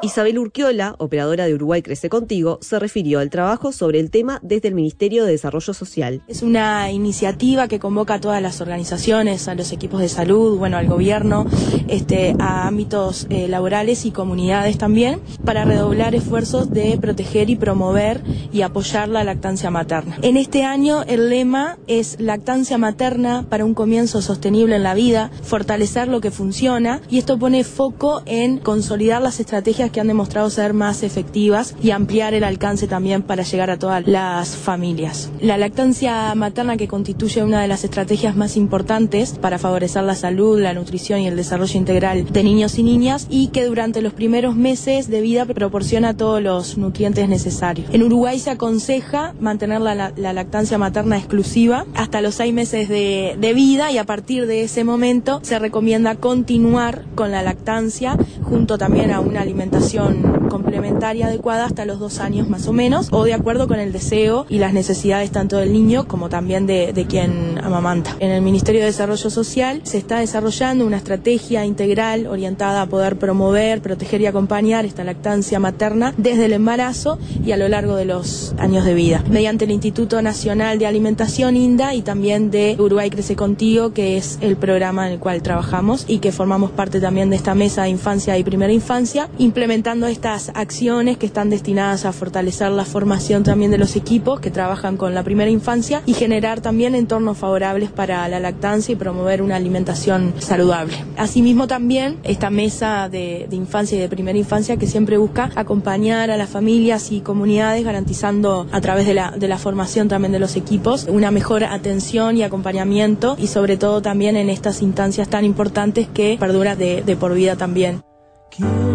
Isabel Urquiola, operadora de Uruguay Crece Contigo, se refirió al trabajo sobre el tema desde el Ministerio de Desarrollo Social. Es una iniciativa que convoca a todas las organizaciones, a los equipos de salud, al gobierno, a ámbitos laborales y comunidades también, para redoblar esfuerzos de proteger y promover y apoyar la lactancia materna. En este año el lema es lactancia materna para un comienzo sostenible en la vida, fortalecer lo que funciona, y esto pone foco en consolidar las estrategias que han demostrado ser más efectivas y ampliar el alcance también para llegar a todas las familias. La lactancia materna, que constituye una de las estrategias más importantes para favorecer la salud, la nutrición y el desarrollo integral de niños y niñas, y que durante los primeros meses de vida proporciona todos los nutrientes necesarios. En Uruguay se aconseja mantener la lactancia materna exclusiva hasta los 6 meses de vida, y a partir de ese momento se recomienda continuar con la lactancia junto también a una alimentación complementaria adecuada hasta los 2 años más o menos, o de acuerdo con el deseo y las necesidades tanto del niño como también de quien amamanta. En el Ministerio de Desarrollo Social se está desarrollando una estrategia integral orientada a poder promover, proteger y acompañar esta lactancia materna desde el embarazo y a lo largo de los años de vida, mediante el Instituto Nacional de Alimentación, INDA, y también de Uruguay Crece Contigo, que es el programa en el cual trabajamos y que formamos parte también de esta mesa de infancia y primera infancia, implementando estas acciones que están destinadas a fortalecer la formación también de los equipos que trabajan con la primera infancia y generar también entornos favorables para la lactancia y promover una alimentación saludable. Asimismo también esta mesa de infancia y de primera infancia, que siempre busca acompañar a las familias y comunidades, garantizando a través de la formación también de los equipos una mejor atención y acompañamiento, y sobre todo también en estas instancias tan importantes que perduran de por vida también.